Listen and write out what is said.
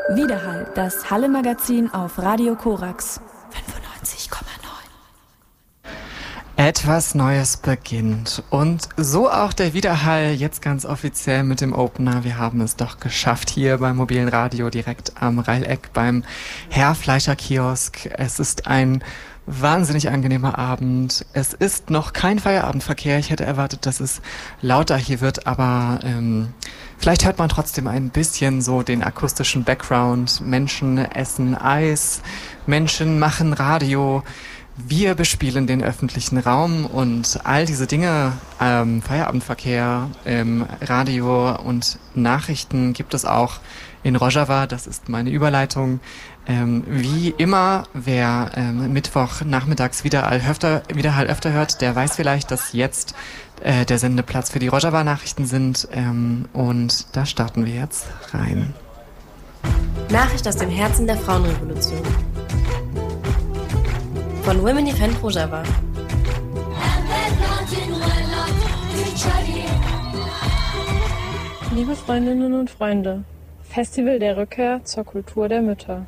Widerhall, das Halle-Magazin auf Radio Korax 95,9. Etwas Neues beginnt und so auch der Widerhall jetzt ganz offiziell mit dem Opener. Wir haben es doch geschafft hier beim mobilen Radio direkt am Reileck beim Herr Fleischer Kiosk. Es ist ein wahnsinnig angenehmer Abend. Es ist noch kein Feierabendverkehr. Ich hätte erwartet, dass es lauter hier wird, aber vielleicht hört man trotzdem ein bisschen so den akustischen Background. Menschen essen Eis, Menschen machen Radio. Wir bespielen den öffentlichen Raum und all diese Dinge, Feierabendverkehr, Radio und Nachrichten gibt es auch in Rojava. Das ist meine Überleitung. Wie immer, wer Mittwochnachmittags Widerhall öfter hört, der weiß vielleicht, dass jetzt der Sendeplatz für die Rojava-Nachrichten sind. Und da starten wir jetzt rein. Nachricht aus dem Herzen der Frauenrevolution. Von Women Defend Rojava. Liebe Freundinnen und Freunde, Festival der Rückkehr zur Kultur der Mütter.